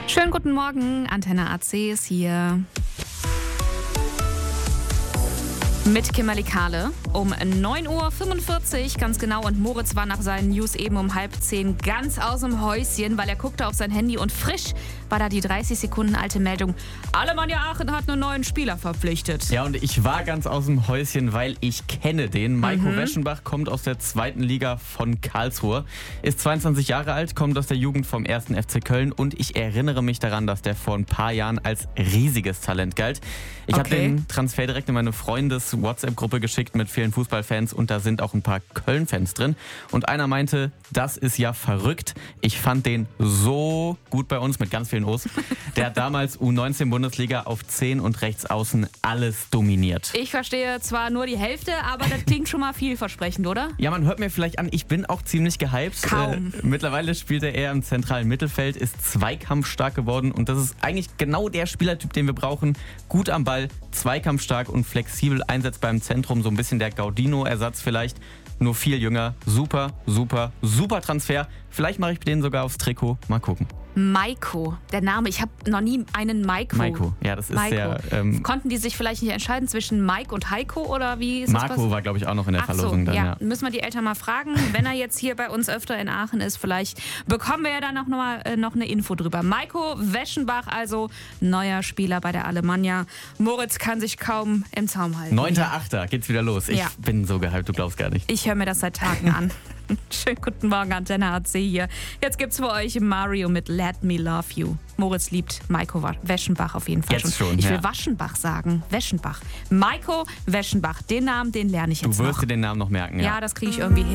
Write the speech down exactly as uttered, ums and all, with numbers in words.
Schönen guten Morgen, Antenne A C ist hier. Mit Kimberly Kahle um neun Uhr fünfundvierzig, ganz genau. Und Moritz war nach seinen News eben um halb zehn ganz aus dem Häuschen, weil er guckte auf sein Handy und frisch war da die dreißig Sekunden alte Meldung. Alemannia Aachen hat einen neuen Spieler verpflichtet. Ja, und ich war ganz aus dem Häuschen, weil ich kenne den. Maiko Mhm. Weschenbach kommt aus der zweiten Liga von Karlsruhe, ist zweiundzwanzig Jahre alt, kommt aus der Jugend vom ersten F C Köln und ich erinnere mich daran, dass der vor ein paar Jahren als riesiges Talent galt. Ich habe Okay. den Transfer direkt in meine Freundes-WhatsApp-Gruppe geschickt mit vielen Fußballfans und da sind auch ein paar Köln-Fans drin. Und einer meinte, das ist ja verrückt. Ich fand den so gut bei uns mit ganz vielen O's. Der hat damals U neunzehn Bundesliga auf zehn und rechts außen alles dominiert. Ich verstehe zwar nur die Hälfte, aber das klingt schon mal vielversprechend, oder? Ja, man hört mir vielleicht an, ich bin auch ziemlich gehypt. Kaum. Äh, mittlerweile spielt er eher im zentralen Mittelfeld, ist zweikampfstark geworden und das ist eigentlich genau der Spielertyp, den wir brauchen. Gut am Ball, zweikampfstark und flexibel einsetzbar im Zentrum, so ein bisschen der Gaudino-Ersatz vielleicht. Nur viel jünger. Super, super, super Transfer. Vielleicht mache ich den sogar aufs Trikot. Mal gucken. Maiko, der Name. Ich habe noch nie einen Maiko. Maiko, ja, das ist Maiko. der. Ähm, Konnten die sich vielleicht nicht entscheiden zwischen Mike und Heiko oder wie ist das Marco passiert? war, glaube ich, auch noch in der Ach so, Verlosung dann. ja. Ja. Müssen wir die Eltern mal fragen. Wenn er jetzt hier bei uns öfter in Aachen ist, vielleicht bekommen wir ja dann auch noch, mal, äh, noch eine Info drüber. Maiko Weschenbach, also neuer Spieler bei der Alemannia. Moritz kann sich kaum im Zaum halten. neunter achter geht's wieder los. Ich Ja. bin so gehypt, du glaubst gar nicht. Ich höre mir das seit Tagen an. Schönen guten Morgen, Antenne A C hier. Jetzt gibt's für euch Mario mit Let Me Love You. Moritz liebt Maiko Weschenbach auf jeden Fall Jetzt schon, Ich will ja. Waschenbach sagen. Weschenbach. Maiko Weschenbach. Den Namen, den lerne ich Du jetzt wirst noch. dir den Namen noch merken, ja. Ja, das kriege ich irgendwie hin.